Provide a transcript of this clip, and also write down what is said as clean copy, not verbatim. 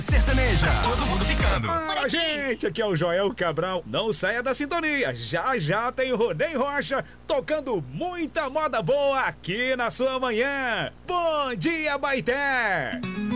Sertaneja, todo mundo ficando. Ah, gente, aqui é o Joel Cabral. Não saia da sintonia. Já já tem o Ronei Rocha tocando muita moda boa aqui na sua manhã. Bom dia, Baité!